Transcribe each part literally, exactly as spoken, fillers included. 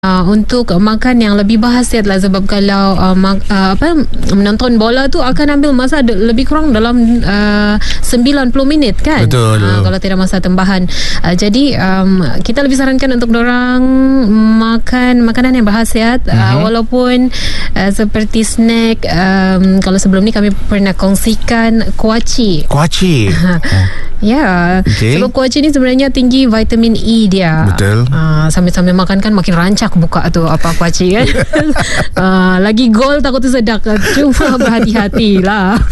Uh, untuk makan yang lebih berkhasiat lah, sebab kalau uh, mak, uh, apa menonton bola tu akan ambil masa de- lebih kurang dalam uh, sembilan puluh minit kan. Betul. Uh, kalau tidak masa tambahan. Uh, jadi um, kita lebih sarankan untuk dorang makan makanan yang berkhasiat, uh, uh-huh. walaupun uh, seperti snack. Um, kalau sebelum ni kami pernah kongsikan kuaci. Kuaci. Ya, okay. Sebab kuaci ni sebenarnya tinggi vitamin E dia. Betul. Uh, sambil-sambil makan kan makin rancak buka tu apa kuaci kan. uh, lagi gol takut tersedak. Cuma berhati-hatilah.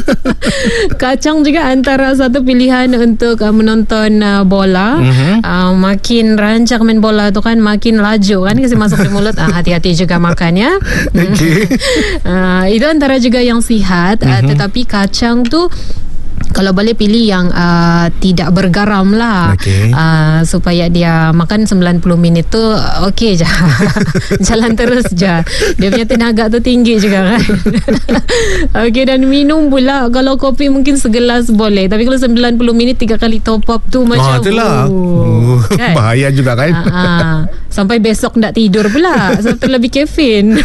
Kacang juga antara satu pilihan untuk uh, menonton uh, bola. Uh-huh. Uh, makin rancak main bola tu kan makin laju kan kasi masuk di mulut. Uh, hati-hati juga makannya. Okay. uh, itu antara juga yang sihat. Uh, uh-huh. Tetapi kacang tu kalau boleh pilih yang uh, tidak bergaram lah, okay. uh, supaya dia makan sembilan puluh minit tu okey je. Jalan terus je. Dia punya tenaga tu tinggi juga kan. Okey, dan minum pula kalau kopi mungkin segelas boleh, tapi kalau sembilan puluh minit tiga kali top up tu macam oh, itulah. Uh, kan? Bahaya juga kan. uh, uh, sampai besok tak tidur pula sebab terlebih kafein.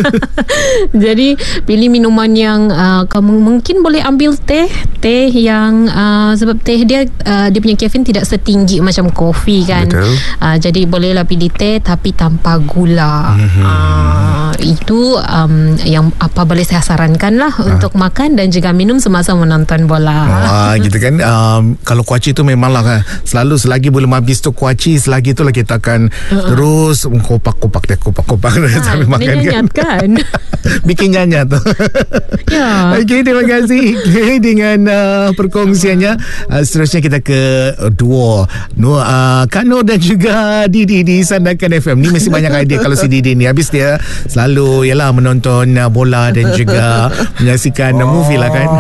Jadi pilih minuman yang uh, kamu mungkin boleh ambil teh, teh yang uh, sebab teh dia uh, dia punya kafein tidak setinggi macam kopi kan. Uh, jadi bolehlah pilih teh tapi tanpa gula. Mm-hmm. Uh, itu um, yang apa boleh saya sarankan lah uh. untuk makan dan juga minum semasa menonton bola. Wah, gitu kan. Um, kalau kuaci tu memanglah kan, selalu selagi belum habis tu kuaci, selagi itulah kita akan uh-uh. terus kopak-kopak deh, kopak-kopak ha, sambil makan kan. kan? Bikin nyanyat tu. Ya. Okey, terima kasih okay, dengan uh, perkongsiannya. Uh, seterusnya kita ke uh, duo Nur, uh, Kak Nur dan juga Didi di Sandakan F M. Ni mesti banyak idea kalau si Didi ni. Habis dia selalu yalah menonton uh, bola dan juga menyaksikan oh. uh, movie lah kan.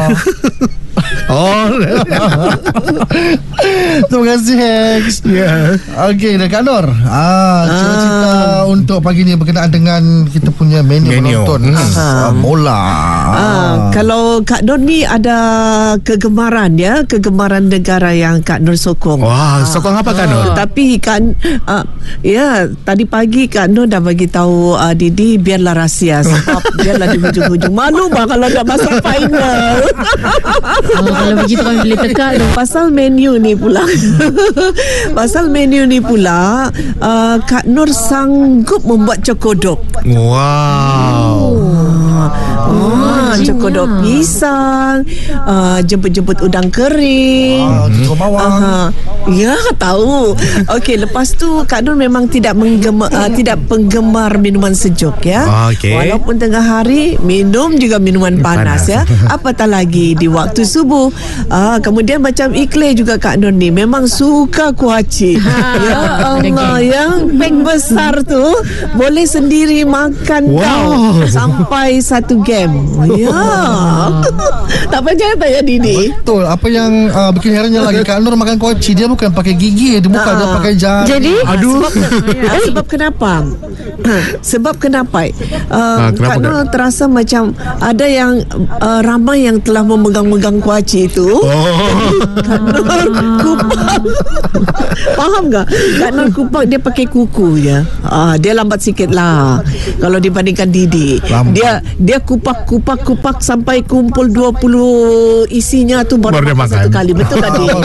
Oh. Terima kasih Hex. Yeah. Okey, Kak Nur. Ah, cerita ah. untuk pagi ni berkenaan dengan kita punya menu, menu. menonton ah. bola. Ah, kalau Kak Nur ni ada kegemaran ya, kegemaran negara yang Kak Nur sokong. Wah, sokong apa Kak Nur? Tapi kan uh, ya, tadi pagi Kak Nur dah bagi tahu uh, Didi biarlah rahsia sebab biarlah di hujung-hujung malu bah kalau dah masuk final. Oh, kalau begitu kan boleh teka tu. Pasal menu ni pula. Pasal menu ni pula uh, Kak Nur sanggup membuat cokodok. Wow. Oh, oh cokodok pisang, uh, jemput-jemput udang kering. Ah, cukup bawang. Uh, ya, tahu. Okey, lepas tu Kak Nur memang tidak menggemar, uh, tidak penggemar minuman sejuk ya. Okay. Walaupun tengah hari minum juga minuman panas, panas. ya. Apatah lagi di waktu subuh. Ah, kemudian macam Ikhlas juga Kak Nur ni memang suka kuaci. Ya Allah, yang peng besar tu boleh sendiri makan wow. tau sampai satu game. Ya. Tak percaya tak ya Didi? Betul. Apa yang uh, bikin herannya lagi, Kak Nur makan kuaci dia bukan pakai gigi, dia bukan uh, dia pakai jari. Jadi aduh. Sebab, uh, sebab kenapa? Sebab kenapa? Uh, ha, Kak Nur terasa macam ada yang uh, ramai yang telah memegang-megang kuaci itu. Oh. Kak Nur kupak. Faham tak? Kak Nur kupak dia pakai kuku je. Ah, dia lambat sikit lah kalau dibandingkan Didi. Lambat. Dia dia kupak-kupak-kupak sampai kumpul dua puluh isinya tu baru, baru makan satu kali. Betul tak Didi?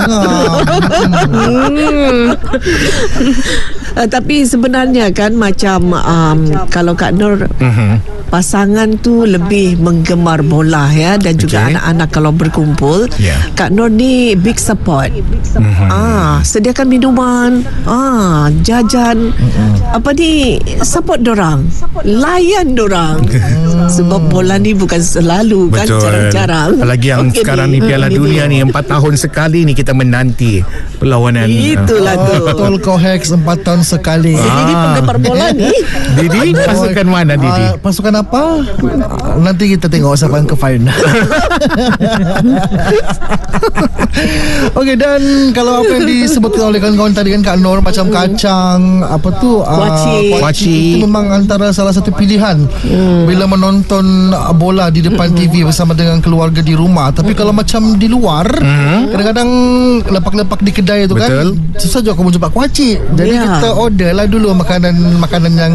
uh, tapi sebenarnya kan macam um, kalau Kak Nur uh-huh. pasangan tu lebih menggemar bola ya, dan juga okay. anak-anak kalau berkumpul. Yeah. Kak Nur ni big support. Mm-hmm. Ah, sediakan minuman, ah, jajan. Mm-hmm. Apa ni, support dorang, layan dorang. Sebab bola ni bukan selalu. Betul. Kan, jarang-jarang. Apalagi yang okay, sekarang ni Piala Dunia ni empat tahun sekali ni kita menanti perlawanan. Itulah oh, tu. Betul kau Hex, empat tahun sekali. Ah. Didi penggemar bola ni. Didi pasukan mana Didi? Uh, pasukan makan apa? Nanti kita tengok siapa yang ke final. Okey, dan kalau apa yang disebutkan oleh kawan-kawan tadi kan Kak Nur, macam kacang apa tu, kuaci, uh, kuaci itu memang antara salah satu pilihan hmm. bila menonton bola di depan hmm. T V bersama dengan keluarga di rumah. Tapi hmm. kalau macam di luar, hmm. kadang-kadang lepak-lepak di kedai tu kan susah juga kamu jumpa kuaci. Jadi yeah. kita order lah dulu makanan makanan yang